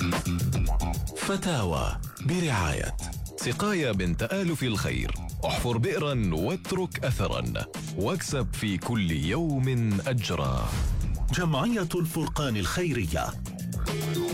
فتاوى برعاية سقايا بنت آلف الخير. احفر بئرا واترك أثرا واكسب في كل يوم أجرا. جمعية الفرقان الخيرية.